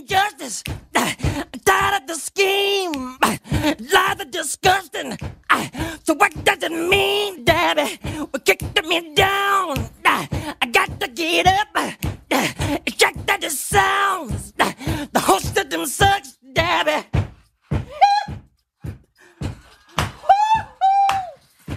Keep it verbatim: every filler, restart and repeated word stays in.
injustice. Tired of the scheme. Lies are disgusting. So what does it mean, Daddy? We kicked me